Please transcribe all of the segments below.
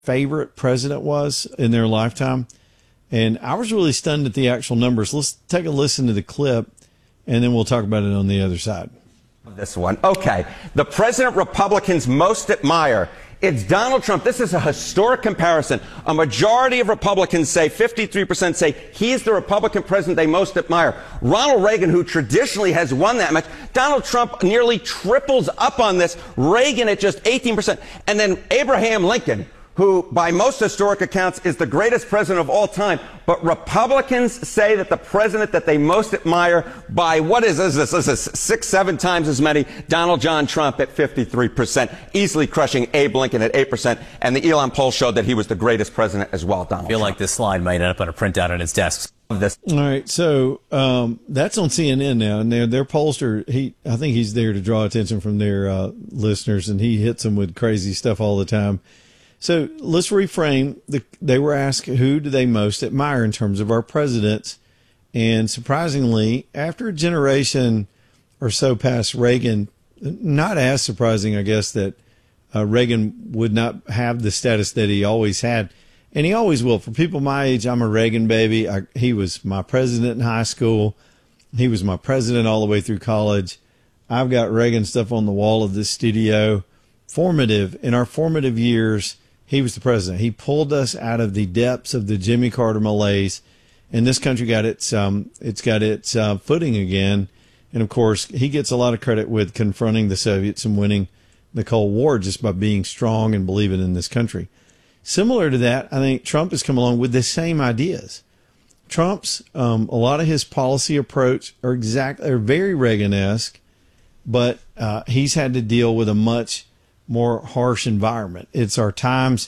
favorite president was in their lifetime. And I was really stunned at the actual numbers. Let's take a listen to the clip, and then we'll talk about it on the other side. This one. Okay. The president Republicans most admire. It's Donald Trump. This is a historic comparison. A majority of Republicans say, 53% say, he's the Republican president they most admire. Ronald Reagan, who traditionally has won that much, Donald Trump nearly triples up on this. Reagan at just 18%. And then Abraham Lincoln, who by most historic accounts is the greatest president of all time. But Republicans say that the president that they most admire by, what is this? This is 6-7 times as many. Donald John Trump at 53%, easily crushing Abe Lincoln at 8%. And the Elon poll showed that he was the greatest president as well, Donald I feel Trump. like this slide might end up on a printout on his desk. All right, so that's on CNN now, and their pollster, I think he's there to draw attention from their listeners, and he hits them with crazy stuff all the time. So let's reframe. They were asked, who do they most admire in terms of our presidents? And surprisingly, after a generation or so past Reagan, not as surprising, I guess, that Reagan would not have the status that he always had. And he always will. For people my age, I'm a Reagan baby. He was my president in high school. He was my president all the way through college. I've got Reagan stuff on the wall of this studio. In our formative years, he was the president. He pulled us out of the depths of the Jimmy Carter malaise, and this country got its footing again. And of course, he gets a lot of credit with confronting the Soviets and winning the Cold War just by being strong and believing in this country. Similar to that, I think Trump has come along with the same ideas. Trump's a lot of his policy approach are very Reagan-esque, but he's had to deal with a much more harsh environment. It's our times.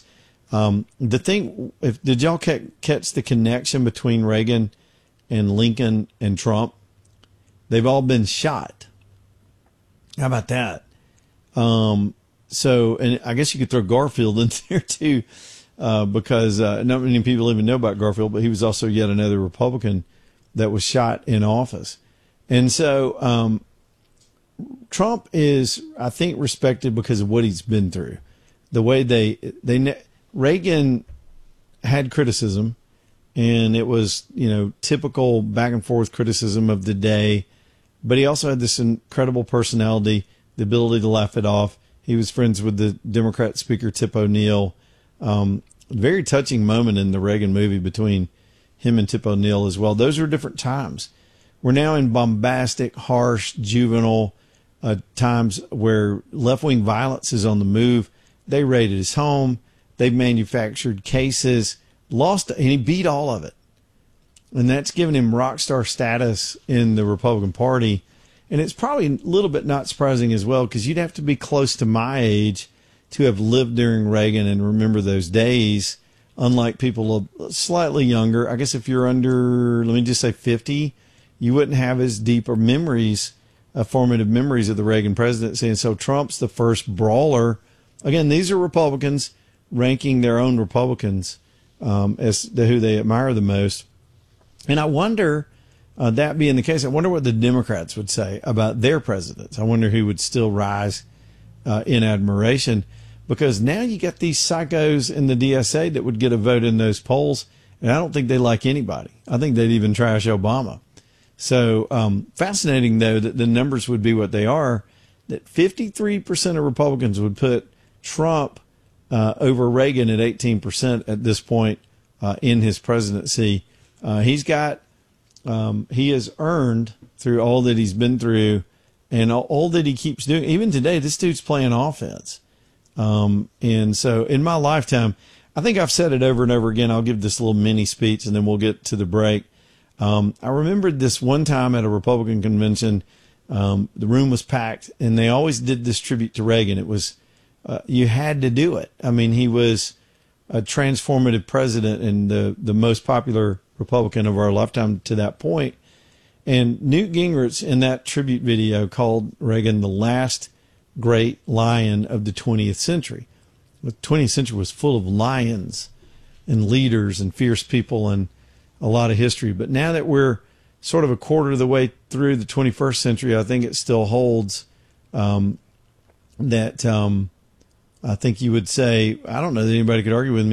Did y'all catch the connection between Reagan and Lincoln and Trump? They've all been shot. How about that? So, and I guess you could throw Garfield in there too, because not many people even know about Garfield, but he was also yet another Republican that was shot in office. And so, Trump is, I think, respected because of what he's been through. The way Reagan had criticism, and it was, typical back and forth criticism of the day, but he also had this incredible personality, the ability to laugh it off. He was friends with the Democrat Speaker Tip O'Neill. Very touching moment in the Reagan movie between him and Tip O'Neill as well. Those are different times. We're now in bombastic, harsh, juvenile times where left-wing violence is on the move. They raided his home. They manufactured cases, and he beat all of it. And that's given him rock star status in the Republican Party. And it's probably a little bit not surprising as well, because you'd have to be close to my age to have lived during Reagan and remember those days, unlike people slightly younger. I guess if you're under, let me just say 50, you wouldn't have as deep memories, formative memories of the Reagan presidency. And so Trump's the first brawler. Again, these are Republicans ranking their own Republicans as to who they admire the most. And I wonder, that being the case, I wonder what the Democrats would say about their presidents. I wonder who would still rise in admiration, because now you got these psychos in the DSA that would get a vote in those polls, and I don't think they like anybody. I think they'd even trash Obama. So fascinating, though, that the numbers would be what they are, that 53% of Republicans would put Trump over Reagan at 18% at this point in his presidency. He has earned through all that he's been through and all that he keeps doing. Even today, this dude's playing offense. And so in my lifetime, I think I've said it over and over again. I'll give this little mini speech and then we'll get to the break. I remembered this one time at a Republican convention. The room was packed, and they always did this tribute to Reagan. It was, you had to do it. I mean, he was a transformative president and the most popular Republican of our lifetime to that point. And Newt Gingrich in that tribute video called Reagan the last great lion of the 20th century. The 20th century was full of lions and leaders and fierce people and a lot of history. But now that we're sort of a quarter of the way through the 21st century, I think it still holds that I think you would say, I don't know that anybody could argue with me